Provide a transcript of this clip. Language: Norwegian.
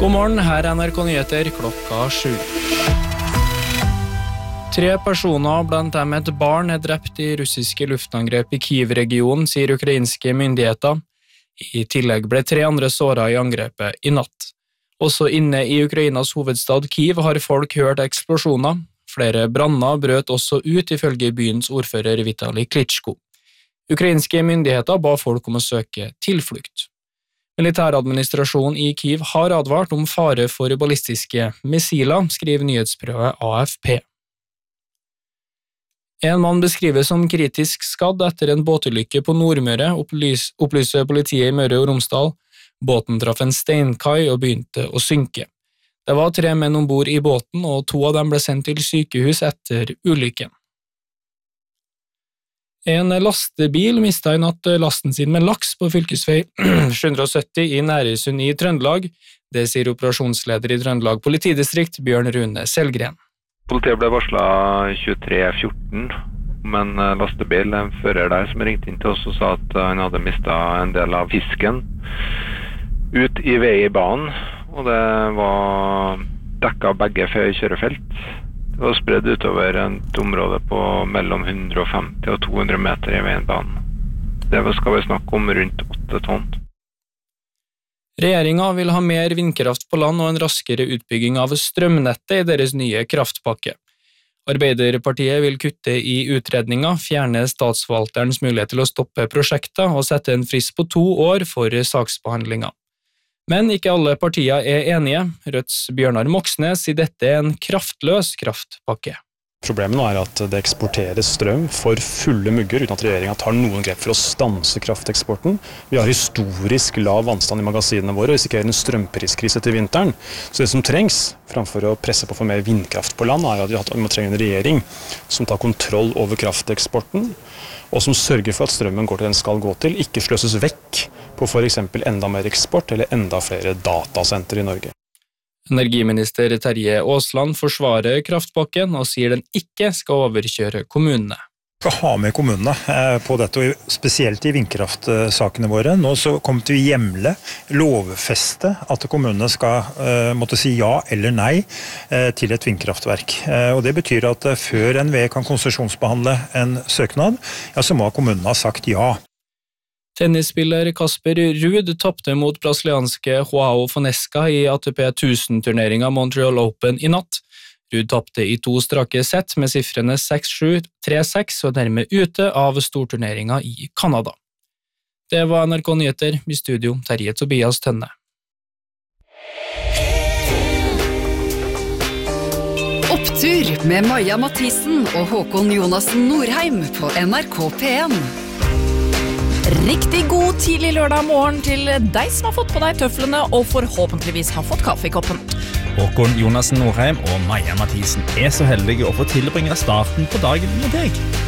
God morgen, her NRK Nyheter klokka 7. 3 personer, blant dem et barn, drept i russiske luftangrep i Kiev-regionen, sier ukrainske myndigheter. I tillegg ble 3 andre såret i angrepet i natt. Også inne i Ukrainas hovedstad Kiev har folk hørt eksplosjoner. Flere branner brøt også ut ifølge byens ordfører Vitali Klitschko. Ukrainske myndigheter ba folk om å søke tilflukt. Militæradministrasjonen i Kiev har advart om fare for ballistiske missiler, skriver nyhetsbyrået AFP. En mann beskrives som kritisk skadd etter en båtulykke på Nordmøre, opplyser politiet i Møre og Romsdal. Båten traff en steinkai og begynte å synke. Det var 3 menn ombord i båten, og 2 av dem ble sendt til sykehus etter ulykken. En lastebil mistet i natt lasten sin med laks på fylkesvei 770 i Næresund i Trøndelag. Det sier operasjonsleder i Trøndelag politidistrikt, Bjørn Rune Selgren. Politiet ble varslet 23.14 om en lastebil, en fører der som ringte inn til oss og sa at han hadde mistet en del av fisken ut i vei i banen, og det var dekket begge kjørefelt. Det var spredd utover et område på mellom 150 og 200 meter i veibanen. Det skal vi snakke om rundt 8 tonn. Regjeringen vil ha mer vindkraft på land og en raskere utbygging av strømnettet i deres nye kraftpakke. Arbeiderpartiet vil kutte i utredninger, fjerne statsforvalterens mulighet til å stoppe prosjekter og sette en frist på 2 år for saksbehandlingen. Men ikke alle partier er enige. Rødts Bjørnar Moxnes sier dette er en kraftløs kraftpakke. Problemet nå er at det eksporteres strøm for fulle mugger uten at regjeringen tar noen grep for å stanse krafteksporten. Vi har historisk lav vannstand i magasinene våre og risikerer en strømpriskrise til vinteren. Så det som trengs, framfor å presse på for mer vindkraft på land, er at vi må trenge en regjering som tar kontroll over krafteksporten, og som sørger for at strømmen går til den skal gå til, ikke sløses vekk på for eksempel enda mer eksport eller enda flere datasenter i Norge. Energiminister Terje Aasland forsvarer kraftpakken og sier den ikke skal overkjøre kommunene. Vi skal ha med kommunene på dette, og spesielt i vindkraftsakene våre. Nå så kommer vi hjemle, lovfeste at kommunene skal måtte si ja eller nei til et vindkraftverk. Og det betyr at før NVE kan konsesjonsbehandle en søknad, ja, så må kommunene ha sagt ja. Tennisspiller Casper Ruud tappte mot brasilianske Joao Fonseca i ATP 1000-turneringen Montreal Open i natt. Ruud tappte i 2 strake sett med sifrene 6-7, 3-6 og dermed ute av storturneringen i Kanada. Det var NRK Nyheter, i studio Terje Tobias Tønne. Opptur med Maja Mathisen og Håkon Jonassen Norheim på NRK P1. Riktig god tidlig lørdag morgen til deg som har fått på deg tøflene og forhåpentligvis har fått kaffe i koppen. Håkon Jonassen Norheim og Maja Mathisen er så heldige å få tilbringe starten på dagen med deg.